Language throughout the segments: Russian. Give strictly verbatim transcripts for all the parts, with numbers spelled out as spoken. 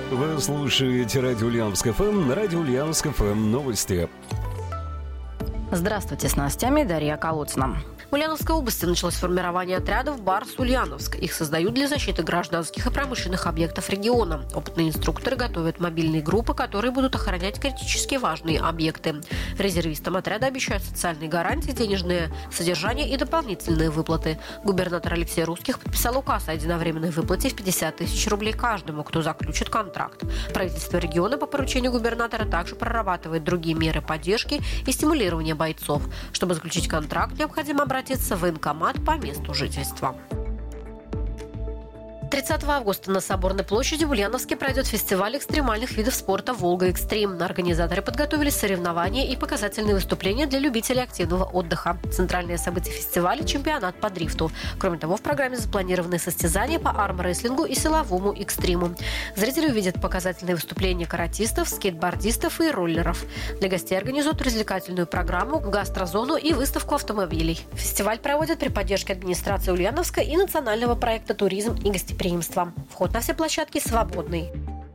Вы слушаете радио Ульяновск эф эм, на радио Ульяновск эф эм новости. Здравствуйте, с новостями Дарья Колодцина. В Ульяновской области началось формирование отрядов «Барс Ульяновск». Их создают для защиты гражданских и промышленных объектов региона. Опытные инструкторы готовят мобильные группы, которые будут охранять критически важные объекты. Резервистам отряда обещают социальные гарантии, денежное содержание и дополнительные выплаты. Губернатор Алексей Русских подписал указ о единовременной выплате в пятьдесят тысяч рублей каждому, кто заключит контракт. Правительство региона по поручению губернатора также прорабатывает другие меры поддержки и стимулирования бойцов. Чтобы заключить контракт, необходимо обратиться в военкомат по месту жительства. тридцатого августа на Соборной площади в Ульяновске пройдет фестиваль экстремальных видов спорта «Волга Экстрим». Организаторы подготовили соревнования и показательные выступления для любителей активного отдыха. Центральное событие фестиваля – чемпионат по дрифту. Кроме того, в программе запланированы состязания по армрестлингу и силовому экстриму. Зрители увидят показательные выступления каратистов, скейтбордистов и роллеров. Для гостей организуют развлекательную программу, гастрозону и выставку автомобилей. Фестиваль проводят при поддержке администрации Ульяновска и национального проекта «Туризм и гостеприимство». Вход на все площадки свободный.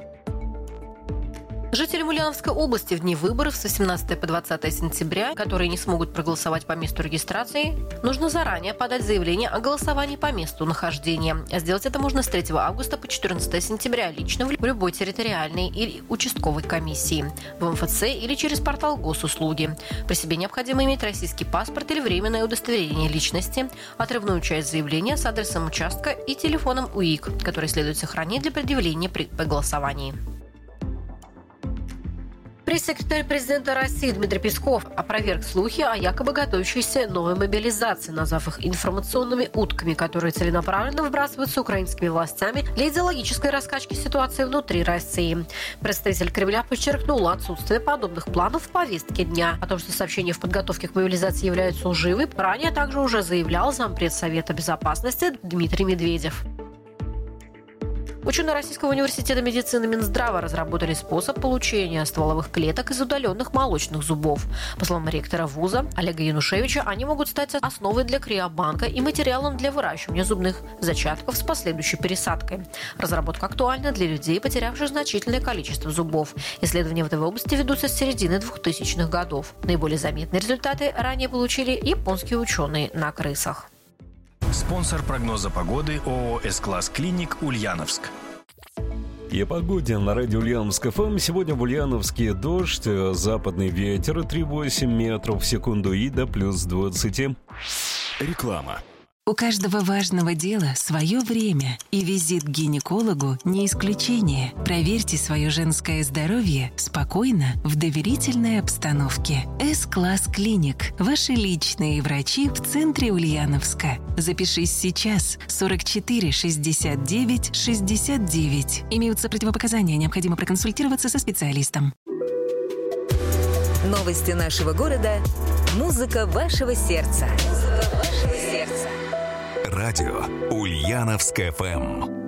Жителям Ульяновской области в дни выборов с восемнадцатого по двадцатое сентября, которые не смогут проголосовать по месту регистрации, нужно заранее подать заявление о голосовании по месту нахождения. А сделать это можно с третьего августа по четырнадцатое сентября лично в любой территориальной или участковой комиссии, в эм эф цэ или через портал госуслуги. При себе необходимо иметь российский паспорт или временное удостоверение личности, отрывную часть заявления с адресом участка и телефоном УИК, который следует сохранить для предъявления при голосовании. Пресс-секретарь президента России Дмитрий Песков опроверг слухи о якобы готовящейся новой мобилизации, назвав их информационными утками, которые целенаправленно выбрасываются украинскими властями для идеологической раскачки ситуации внутри России. Представитель Кремля подчеркнул отсутствие подобных планов в повестке дня. О том, что сообщения в подготовке к мобилизации являются лживы, ранее также уже заявлял зампред Совета безопасности Дмитрий Медведев. Ученые Российского университета медицины Минздрава разработали способ получения стволовых клеток из удаленных молочных зубов. По словам ректора вуза Олега Янушевича, они могут стать основой для криобанка и материалом для выращивания зубных зачатков с последующей пересадкой. Разработка актуальна для людей, потерявших значительное количество зубов. Исследования в этой области ведутся с середины двухтысячных годов. Наиболее заметные результаты ранее получили японские ученые на крысах. Спонсор прогноза погоды ООО «С-класс Клиник» Ульяновск. И о погоде на радио Ульяновск эф эм. Сегодня в Ульяновске дождь, западный ветер три целых восемь метров в секунду и до плюс двадцати. Реклама. У каждого важного дела свое время, и визит к гинекологу не исключение. Проверьте свое женское здоровье спокойно, в доверительной обстановке. С-класс Клиник. Ваши личные врачи в центре Ульяновска. Запишись сейчас. сорок четыре шестьдесят девять шестьдесят девять. Имеются противопоказания, необходимо проконсультироваться со специалистом. Новости нашего города. Музыка вашего сердца. Музыка вашего сердца. Радио Ульяновск эф эм.